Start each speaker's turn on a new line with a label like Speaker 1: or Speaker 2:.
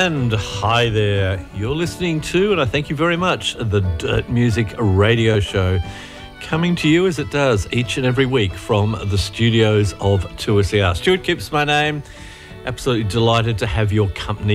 Speaker 1: And hi there. You're listening to, and I thank you very much, the Dirt Music Radio Show, coming to you as it does each and every week from the studios of 2SER. Stuart Kipps, my name. Absolutely delighted to have your company